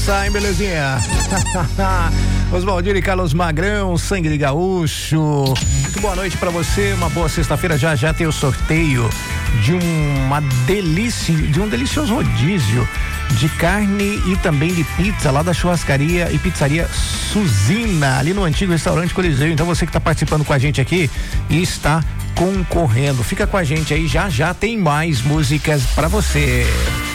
nessa, hein, belezinha? Oswaldinho e Carlos Magrão, sangue de gaúcho. Muito boa noite pra você, uma boa sexta-feira. Já tem o sorteio de um delicioso rodízio de carne e também de pizza lá da churrascaria e pizzaria Suzina, ali no antigo restaurante Coliseu. Então você que tá participando com a gente aqui e está concorrendo, fica com a gente aí, já tem mais músicas pra você.